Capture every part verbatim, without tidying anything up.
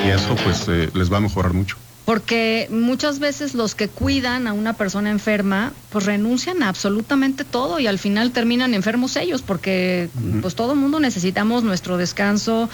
y eso pues eh, les va a mejorar mucho. Porque muchas veces los que cuidan a una persona enferma, pues renuncian a absolutamente todo y al final terminan enfermos ellos, porque uh-huh. pues todo el mundo necesitamos nuestro descanso,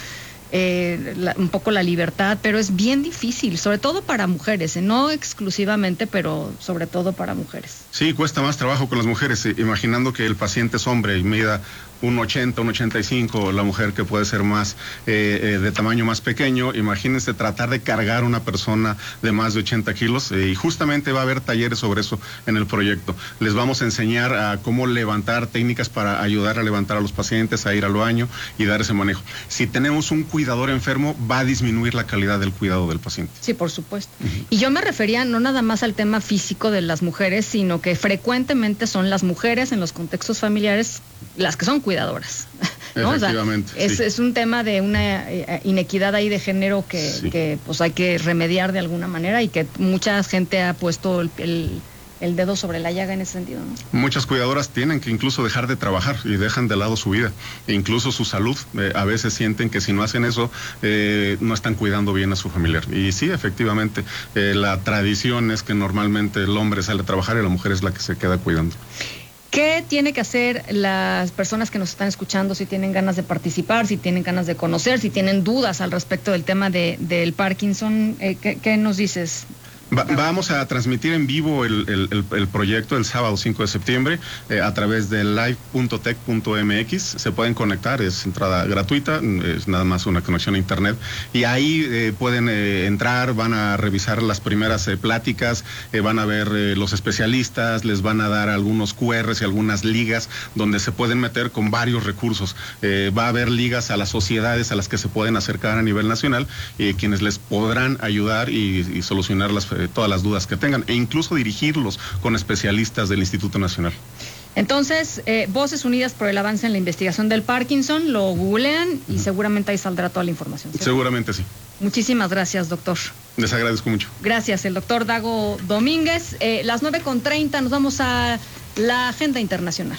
eh, la, un poco la libertad, pero es bien difícil, sobre todo para mujeres, ¿eh? No exclusivamente, pero sobre todo para mujeres. Sí, cuesta más trabajo con las mujeres, eh, imaginando que el paciente es hombre y mida un ochenta, un ochenta y cinco, la mujer que puede ser más eh, eh, de tamaño más pequeño. Imagínense tratar de cargar una persona de más de ochenta kilos eh, y justamente va a haber talleres sobre eso en el proyecto. Les vamos a enseñar a cómo levantar técnicas para ayudar a levantar a los pacientes, a ir al baño y dar ese manejo. Si tenemos un cuidador enfermo, va a disminuir la calidad del cuidado del paciente. Sí, por supuesto. Uh-huh. Y yo me refería no nada más al tema físico de las mujeres, sino que frecuentemente son las mujeres en los contextos familiares las que son cuidadoras, ¿no? Efectivamente, o sea, es, sí. es un tema de una inequidad ahí de género que, sí. que pues hay que remediar de alguna manera y que mucha gente ha puesto el, el, el dedo sobre la llaga en ese sentido, ¿no? Muchas cuidadoras tienen que incluso dejar de trabajar y dejan de lado su vida, e incluso su salud. Eh, a veces sienten que si no hacen eso, eh, no están cuidando bien a su familiar. Y sí, efectivamente, eh, la tradición es que normalmente el hombre sale a trabajar y la mujer es la que se queda cuidando. ¿Qué tiene que hacer las personas que nos están escuchando si tienen ganas de participar, si tienen ganas de conocer, si tienen dudas al respecto del tema de, del Parkinson? Eh, ¿qué, ¿Qué nos dices? Va, vamos a transmitir en vivo el, el, el, el proyecto el sábado cinco de septiembre eh, a través de live punto tech punto m x. Se pueden conectar, es entrada gratuita, es nada más una conexión a internet y ahí eh, pueden eh, entrar, van a revisar las primeras eh, pláticas, eh, van a ver eh, los especialistas, les van a dar algunos cu erres y algunas ligas donde se pueden meter con varios recursos. Eh, va a haber ligas a las sociedades a las que se pueden acercar a nivel nacional y eh, quienes les podrán ayudar y, y solucionar las todas las dudas que tengan e incluso dirigirlos con especialistas del Instituto Nacional. Entonces, eh, Voces Unidas por el Avance en la Investigación del Parkinson, lo googlean y uh-huh. seguramente ahí saldrá toda la información, ¿cierto? Seguramente sí. Muchísimas gracias, doctor. Les agradezco mucho. Gracias, el doctor Dago Domínguez. Eh, las nueve con treinta, nos vamos a la agenda internacional.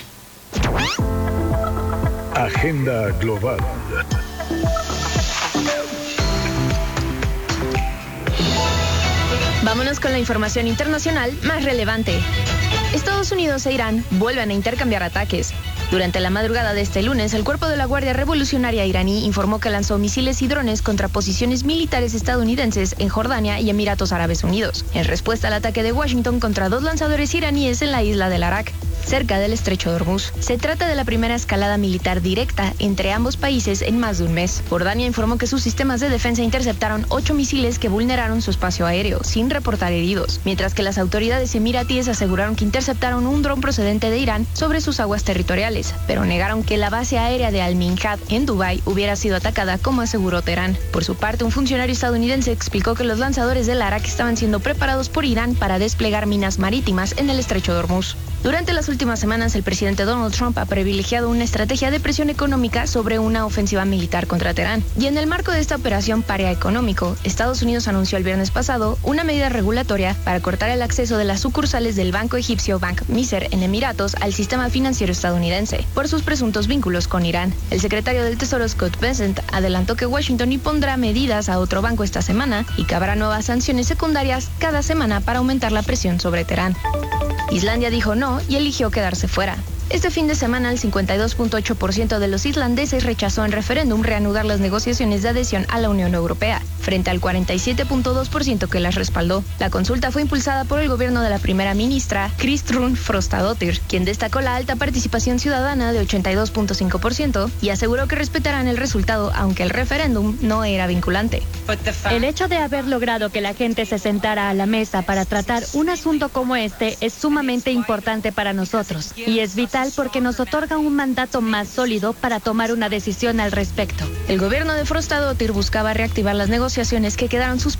Agenda global. Vámonos con la información internacional más relevante. Estados Unidos e Irán vuelven a intercambiar ataques. Durante la madrugada de este lunes, el cuerpo de la Guardia Revolucionaria iraní informó que lanzó misiles y drones contra posiciones militares estadounidenses en Jordania y Emiratos Árabes Unidos, en respuesta al ataque de Washington contra dos lanzadores iraníes en la isla del Arak, cerca del estrecho de Hormuz. Se trata de la primera escalada militar directa entre ambos países en más de un mes. Jordania informó que sus sistemas de defensa interceptaron ocho misiles que vulneraron su espacio aéreo, sin reportar heridos, mientras que las autoridades emiratíes aseguraron que interceptaron un dron procedente de Irán sobre sus aguas territoriales, pero negaron que la base aérea de Al-Minhad en Dubái hubiera sido atacada, como aseguró Teherán. Por su parte, un funcionario estadounidense explicó que los lanzadores del Arak estaban siendo preparados por Irán para desplegar minas marítimas en el estrecho de Hormuz. Durante las últimas semanas, el presidente Donald Trump ha privilegiado una estrategia de presión económica sobre una ofensiva militar contra Teherán. Y en el marco de esta operación pareaeconómico, Estados Unidos anunció el viernes pasado una medida regulatoria para cortar el acceso de las sucursales del banco egipcio Bank Misr en Emiratos al sistema financiero estadounidense, por sus presuntos vínculos con Irán. El secretario del Tesoro Scott Bessent adelantó que Washington impondrá medidas a otro banco esta semana y que habrá nuevas sanciones secundarias cada semana para aumentar la presión sobre Teherán. Islandia dijo no y eligió quedarse fuera. Este fin de semana, el cincuenta y dos punto ocho por ciento de los islandeses rechazó en referéndum reanudar las negociaciones de adhesión a la Unión Europea, frente al cuarenta y siete punto dos por ciento que las respaldó. La consulta fue impulsada por el gobierno de la primera ministra, Kristrún Frostadóttir, quien destacó la alta participación ciudadana de ochenta y dos punto cinco por ciento y aseguró que respetarán el resultado, aunque el referéndum no era vinculante. El hecho de haber logrado que la gente se sentara a la mesa para tratar un asunto como este es sumamente importante para nosotros y es vital porque nos otorga un mandato más sólido para tomar una decisión al respecto. El gobierno de Frostadóttir buscaba reactivar las negociaciones que quedaron suspensas